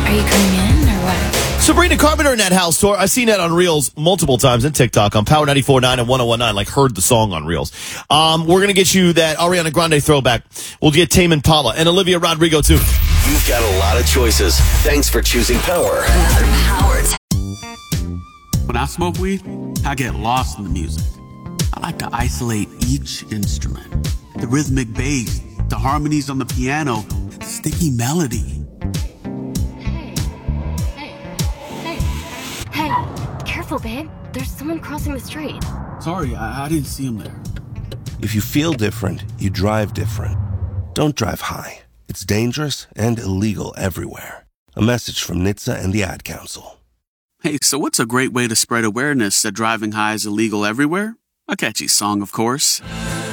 Are you coming in or what? Sabrina Carpenter in that house tour. I've seen that on Reels multiple times and TikTok on Power 94.9 and 101.9. Like, heard the song on Reels. We're going to get you that Ariana Grande throwback. We'll get Tame Impala and Olivia Rodrigo, too. You've got a lot of choices. Thanks for choosing Power. Another Power. When I smoke weed, I get lost in the music. I like to isolate each instrument. The rhythmic bass, the harmonies on the piano, the sticky melody. Hey, careful, babe. There's someone crossing the street. Sorry, I didn't see him there. If you feel different, you drive different. Don't drive high. It's dangerous and illegal everywhere. A message from NHTSA and the Ad Council. Hey, so what's a great way to spread awareness that driving high is illegal everywhere? A catchy song, of course.